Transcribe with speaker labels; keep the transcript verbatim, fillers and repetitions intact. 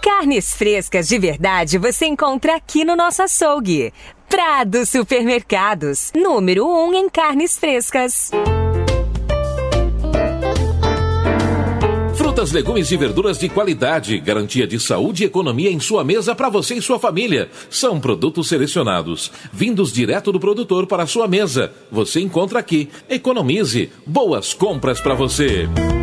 Speaker 1: Carnes frescas de verdade você encontra aqui no nosso açougue. Prado Supermercados, número um em carnes frescas.
Speaker 2: Frutas, legumes e verduras de qualidade, garantia de saúde e economia em sua mesa para você e sua família. São produtos selecionados, vindos direto do produtor para a sua mesa. Você encontra aqui. Economize. Boas compras para você.